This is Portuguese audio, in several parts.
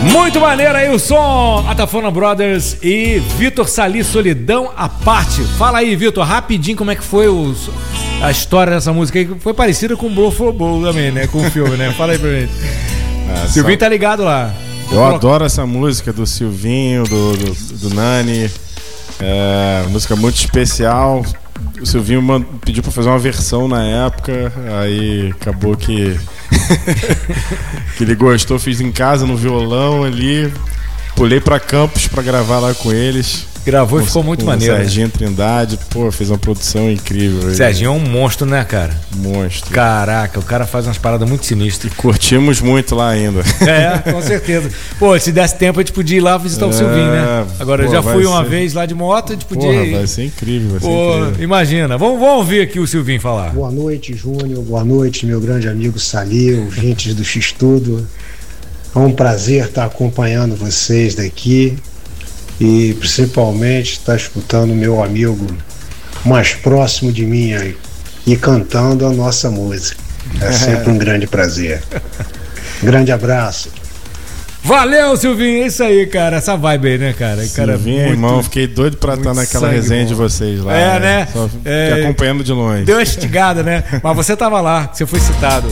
Muito maneiro aí o som, Atafona Brothers e Vitor Sali, Solidão à Parte. Fala aí, Vitor, rapidinho como é que foi a história dessa música aí, foi parecida com o Blow for Blow também, né, com o filme, né? Fala aí pra gente. Silvinho tá ligado lá. Eu adoro essa música do Silvinho, do Nani, música muito especial. O Silvinho pediu pra fazer uma versão na época, aí acabou que que ele gostou, fiz em casa no violão ali, pulei pra Campos pra gravar lá com eles. Gravou e ficou muito maneiro. Serginho Trindade, fez uma produção incrível. Serginho é um monstro, né, cara? Monstro. Caraca, o cara faz umas paradas muito sinistras. E curtimos muito lá ainda. Com certeza. Pô, se desse tempo a gente podia ir lá visitar o Silvinho, né? Agora eu já fui uma vez lá de moto, a gente podia ir. Vai ser incrível, incrível. Imagina. Vamos ouvir aqui o Silvinho falar. Boa noite, Júnior. Boa noite, meu grande amigo Sali, ouvintes do X-Tudo. É um prazer estar acompanhando vocês daqui. E principalmente estar escutando meu amigo mais próximo de mim aí, e cantando a nossa música. É sempre um grande prazer. Grande abraço. Valeu, Silvinho, é isso aí, cara. Essa vibe aí, né, cara? Silvinho, muito, irmão, fiquei doido pra estar naquela resenha bom de vocês lá. Né? Só fiquei acompanhando de longe. Deu uma estigada, né? Mas você tava lá, você foi citado.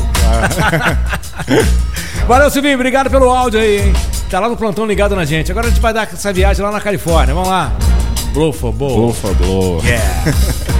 Valeu, Silvinho, obrigado pelo áudio aí, hein? Tá lá no plantão ligado na gente. Agora a gente vai dar essa viagem lá na Califórnia. Vamos lá. Blow for Blow. Blow for Blow. Yeah.